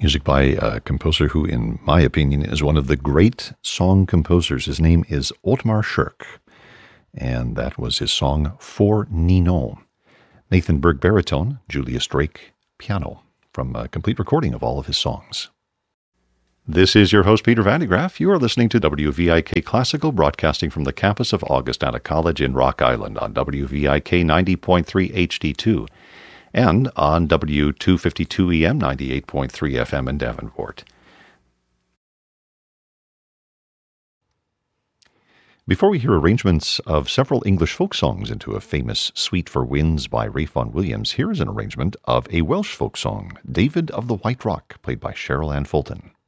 Music by a composer who, in my opinion, is one of the great song composers. His name is Otmar Schoeck, and that was his song For Ninon. Nathan Berg baritone, Julius Drake piano, from a complete recording of all of his songs. This is your host, Peter Van de Graaff. You are listening to WVIK Classical, broadcasting from the campus of Augustana College in Rock Island on WVIK 90.3 HD2 and on W252EM 98.3 FM in Davenport. Before we hear arrangements of several English folk songs into a famous Suite for Winds by Ralph Vaughan Williams, here is an arrangement of a Welsh folk song, David of the White Rock, played by Cheryl Ann Fulton.